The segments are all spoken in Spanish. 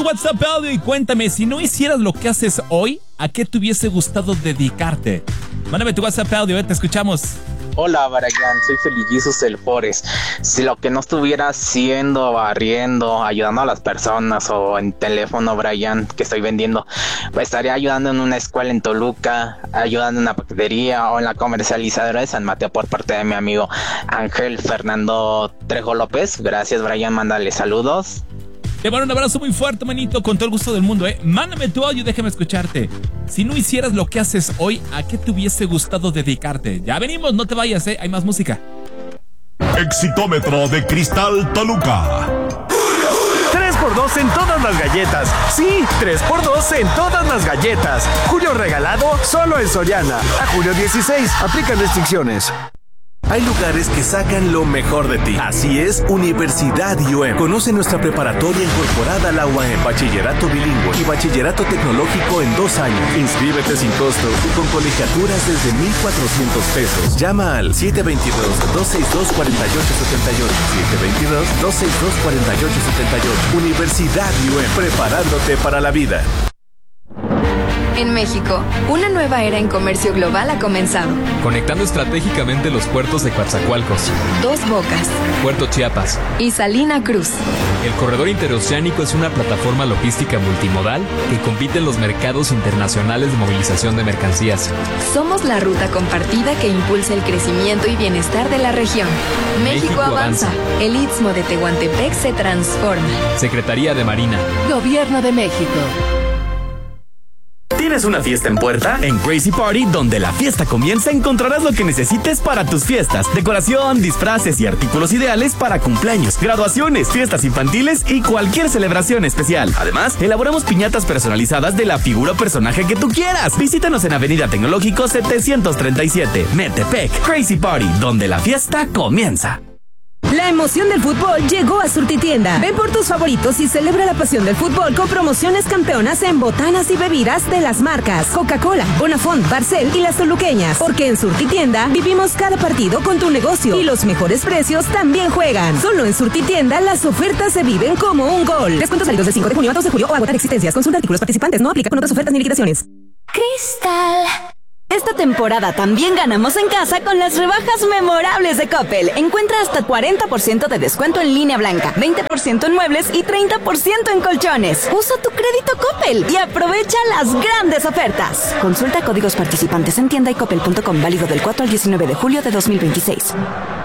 WhatsApp audio y cuéntame, si no hicieras lo que haces hoy, ¿a qué te hubiese gustado dedicarte? Mándame tu WhatsApp audio, te escuchamos. Hola, Brian, soy Feliz del Forest. Si lo que no estuviera haciendo, barriendo, ayudando a las personas o en teléfono, Brian, que estoy vendiendo, estaría ayudando en una escuela en Toluca, ayudando en una paquetería o en la comercializadora de San Mateo por parte de mi amigo Ángel Fernando Trejo López. Gracias, Brian, mándale saludos. Te mando un abrazo muy fuerte, manito, con todo el gusto del mundo, Mándame tu audio y déjame escucharte. Si no hicieras lo que haces hoy, ¿a qué te hubiese gustado dedicarte? Ya venimos, no te vayas, hay más música. Exitómetro de Cristal Toluca. 3x2 en todas las galletas. Sí, 3x2 en todas las galletas. Julio regalado solo en Soriana. A julio 16. Aplican restricciones. Hay lugares que sacan lo mejor de ti. Así es, Universidad IUEM. Conoce nuestra preparatoria incorporada a la UAM, bachillerato bilingüe y bachillerato tecnológico en 2 años. Inscríbete sin costo y con colegiaturas desde 1,400 pesos. Llama al 722-262-4878. 722-262-4878. Universidad IUEM, preparándote para la vida. En México, una nueva era en comercio global ha comenzado. Conectando estratégicamente los puertos de Coatzacoalcos, Dos Bocas, Puerto Chiapas y Salina Cruz. El corredor interoceánico es una plataforma logística multimodal que compite en los mercados internacionales de movilización de mercancías. Somos la ruta compartida que impulsa el crecimiento y bienestar de la región. México avanza. El Istmo de Tehuantepec se transforma. Secretaría de Marina. Gobierno de México. ¿Tienes una fiesta en puerta? En Crazy Party, donde la fiesta comienza, encontrarás lo que necesites para tus fiestas. Decoración, disfraces y artículos ideales para cumpleaños, graduaciones, fiestas infantiles y cualquier celebración especial. Además, elaboramos piñatas personalizadas de la figura o personaje que tú quieras. Visítanos en Avenida Tecnológico 737, Metepec. Crazy Party, donde la fiesta comienza. La emoción del fútbol llegó a Surtitienda. Ven por tus favoritos y celebra la pasión del fútbol con promociones campeonas en botanas y bebidas de las marcas Coca-Cola, Bonafont, Barcel y las toluqueñas. Porque en Surtitienda vivimos cada partido con tu negocio y los mejores precios también juegan. Solo en Surtitienda las ofertas se viven como un gol. Descuentos válidos del 5 de junio a 2 de julio o agotar existencias. Consulta artículos participantes. No aplica con otras ofertas ni liquidaciones. Cristal. Esta temporada también ganamos en casa con las rebajas memorables de Coppel. Encuentra hasta 40% de descuento en línea blanca, 20% en muebles y 30% en colchones. Usa tu crédito Coppel y aprovecha las grandes ofertas. Consulta códigos participantes en tienda y coppel.com, válido del 4 al 19 de julio de 2026.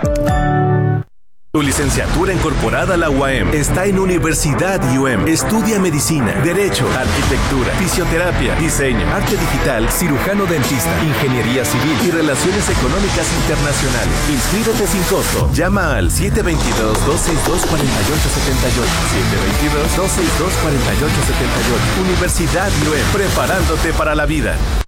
Tu licenciatura incorporada a la UAM está en Universidad IUEM. Estudia medicina, derecho, arquitectura, fisioterapia, diseño, arte digital, cirujano dentista, ingeniería civil y relaciones económicas internacionales. Inscríbete sin costo. Llama al 722-262-4878. 722-262-4878. Universidad IUEM, preparándote para la vida.